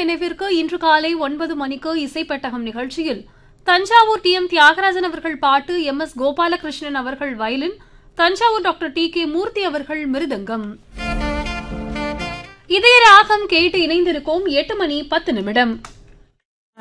நினைவிற்கு இன்று காலை 9 மணிக்கு இசைப்பட்டகம் நிகழ்ச்சியில் தஞ்சாவூர் டி. எம். தியாகராஜன் அவர்கள் பாட்டு, எம்.எஸ். கோபாலகிருஷ்ணன் அவர்கள் வயலின், தஞ்சாவூர் டாக்டர் டி.கே. மூர்த்தி அவர்கள் மிருதங்கம். இதய ராகம் கேட்டு இணைந்திருக்கோம். 8 மணி 10 நிமிடம்.